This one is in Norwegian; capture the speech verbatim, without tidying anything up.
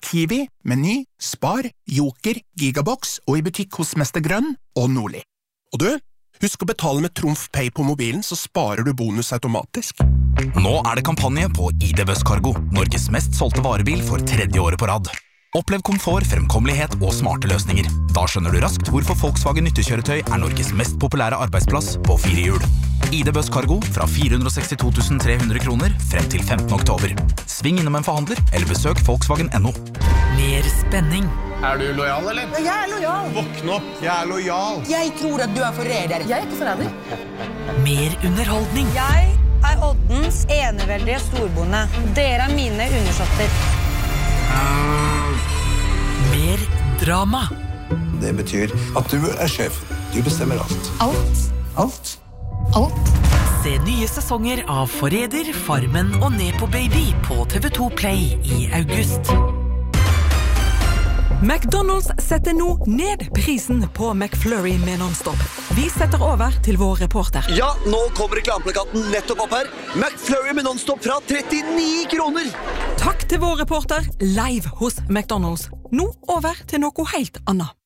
Kiwi, Meny, Spar, Joker, Gigabox og i butikk hos Mester Grønn og Nordli. Og du, husk å betale med Trumf Pay på mobilen, så sparer du bonus automatisk. Nå er det kampanje på I D Buss Cargo, Norges mest solgte varebil for tredje året på rad. Opplev komfort, fremkommelighet og smarte løsninger. Da skjønner du raskt hvorfor Volkswagen nyttekjøretøy er Norges mest populære arbeidsplass på fire hjul. I D Buss Cargo fra fire hundre og sekstito tusen tre hundre kroner frem til femtende oktober. Sving innom en forhandler, eller besøk Volkswagen punktum no. Mer spenning. Er du lojal, eller? Ja, jeg er lojal. Våkne opp, jeg er lojal. Jeg tror at du er forræder. Jeg er ikke forræder. Mer underholdning. Jeg er Oddens eneveldige storbonde. Dere er mine undersåtter. Mer drama. Det betyr at du er sjef. Du bestemmer alt. Alt. Alt. Alt. Se nye sesonger av Forræder, Farmen og Nepo Baby på T V to Play i august. McDonald's setter nå ned prisen på McFlurry med non-stop. Vi setter over til vår reporter. Ja, nå kommer reklameplakaten nettopp opp her. McFlurry med non-stop fra trettini kroner. Takk til vår reporter live hos McDonald's. Nå over til noe helt annet.